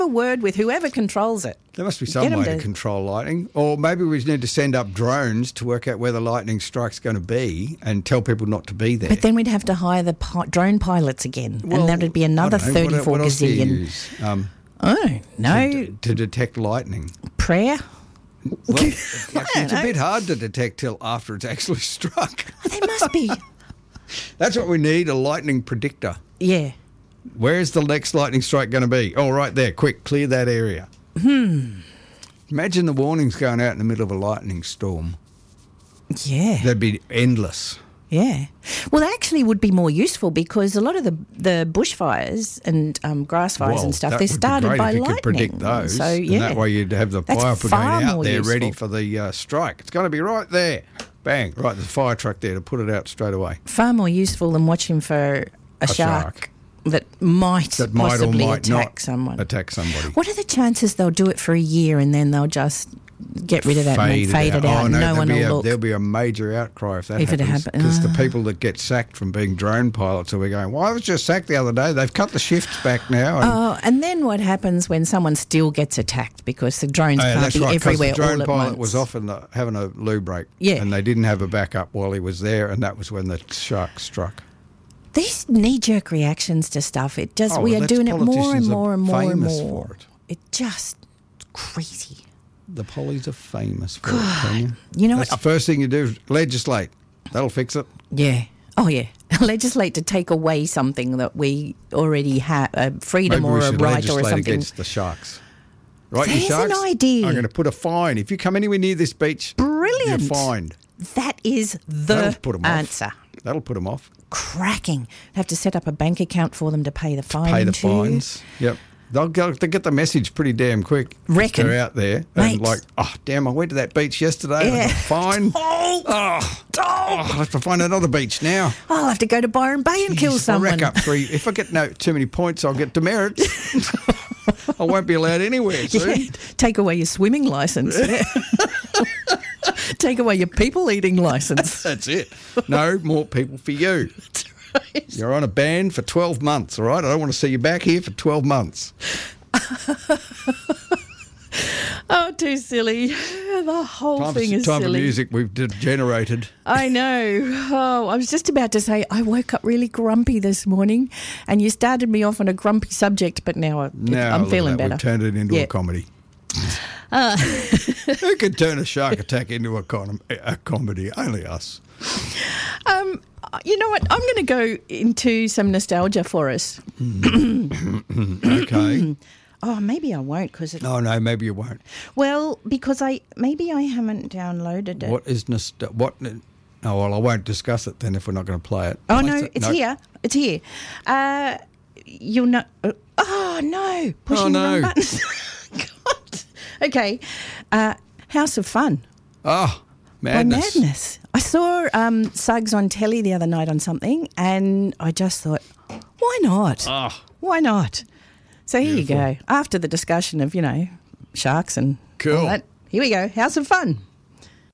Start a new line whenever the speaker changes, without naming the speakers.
a word with whoever controls it.
There must be some way to control lightning. Or maybe we need to send up drones to work out where the lightning strike's going to be and tell people not to be there.
But then we'd have to hire the drone pilots again, and that would be another 34
what else do you
gazillion.
use,
I don't know.
to detect lightning?
Prayer?
Well, it's a bit hard to detect till after it's actually struck.
They must be.
That's what we need, a lightning predictor.
Yeah.
Where's the next lightning strike going to be? Oh, right there. Quick, clear that area. Imagine the warnings going out in the middle of a lightning storm.
Yeah.
They'd be endless.
Yeah. Well, they actually would be more useful because a lot of the bushfires and grass fires and stuff, they're started by lightning.
If you could predict those.
So, yeah.
And that way you'd have the fire brigade out there ready for the strike. It's going to be right there. Bang. Right, there's a fire truck there to put it out straight away.
Far more useful than watching for a shark. That might possibly attack someone. What are the chances they'll do it for a year and then they'll just get rid of that and fade it out? No one will look.
There'll be a major outcry if that happens. Because the people that get sacked from being drone pilots will be going, well, I was just sacked the other day. They've cut the shifts back now.
And then what happens when someone still gets attacked because the drones can't be everywhere all at once?
The drone pilot was often having a loo break.
Yeah.
And they didn't have a backup while he was there, and that was when the shark struck.
These knee-jerk reactions to stuff, we are doing it more and more and more and more.
For it.
It's just crazy.
The pollies are famous for it, Tanya.
You know
That's the first thing you do is legislate. That'll fix it.
Yeah. Oh, yeah. Legislate to take away something that we already have, freedom or a right or something.
Against the sharks. Right,
There's
you sharks?
An idea.
I'm going to put a fine. If you come anywhere near this beach,
brilliant.
You're fined.
That is the answer.
That'll put them off.
Cracking. Have to set up a bank account for them to pay the fine.
Pay the fines. Yep. They'll get the message pretty damn quick.
Reckon.
They're out there.
Mate.
And like, oh, damn, I went to that beach yesterday. Yeah. I got fined. I'll have to find another beach now.
I'll have to go to Byron Bay and kill someone.
Rack up 3. If I get too many points, I'll get demerits. I won't be allowed anywhere soon.
Yeah. Take away your swimming licence. Take away your people-eating licence.
That's it. No more people for you. Right. You're on a ban for 12 months, all right? I don't want to see you back here for 12 months.
Oh, too silly. The whole thing is silly.
Time for music we've degenerated.
I know. Oh, I was just about to say I woke up really grumpy this morning and you started me off on a grumpy subject, but now I'm feeling better.
We've turned it into a comedy. Who could turn a shark attack into a comedy? Only us.
You know what? I'm going to go into some nostalgia for us.
Okay.
Oh, maybe I won't because
Oh no, maybe you won't.
Well, because I haven't downloaded it.
What is what? Oh well, I won't discuss it then if we're not going to play it.
Oh no, it's here. It's here. You'll know. Oh no! Pushing the wrong buttons. God. Okay. House of Fun.
Oh, madness!
Madness. I saw Suggs on telly the other night on something, and I just thought, why not?
Oh.
Why not? So here you go. After the discussion of, sharks and all that, here we go. House of Fun.